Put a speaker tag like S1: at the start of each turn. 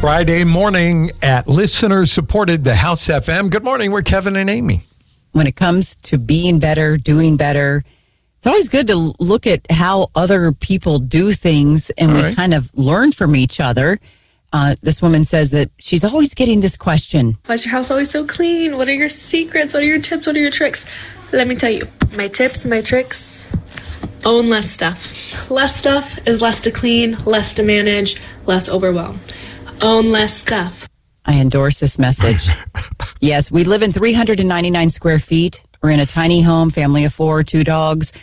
S1: Friday morning at listener-supported The House FM. Good morning. We're Kevin and Amy.
S2: When it comes to being better, doing better, it's always good to look at how other people do things, and we kind of learn from each other. This woman says that she's always getting this question.
S3: Why is your house always so clean? What are your secrets? What are your tips? What are your tricks? Let me tell you. My tips, my tricks, own less stuff. Less stuff is less to clean, less to manage, less overwhelm. Own less stuff.
S2: I endorse this message. Yes, we live in 399 square feet. We're in a tiny home, family of 4, 2 dogs.